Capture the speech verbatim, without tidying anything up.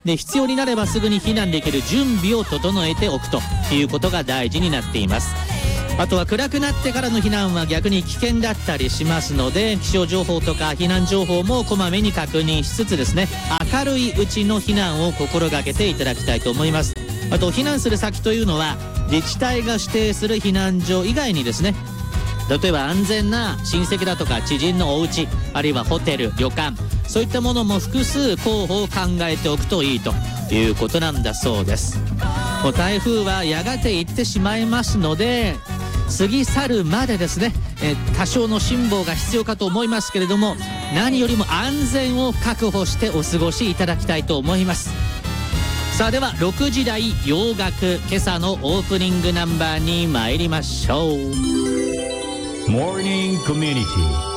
で必要になればすぐに避難できる準備を整えておくということが大事になっています。あとは暗くなってからの避難は逆に危険だったりしますので、気象情報とか避難情報もこまめに確認しつつですね、明るいうちの避難を心がけていただきたいと思います。あと避難する先というのは自治体が指定する避難所以外にですね、例えば安全な親戚だとか知人のお家、あるいはホテル、旅館、そういったものも複数候補を考えておくといいということなんだそうです。もう台風はやがて行ってしまいますので、過ぎ去るまでですね、え多少の辛抱が必要かと思いますけれども、何よりも安全を確保してお過ごしいただきたいと思います。さあではろくじ台洋楽、今朝のオープニングナンバーに参りましょう。 モーニングコミュニティ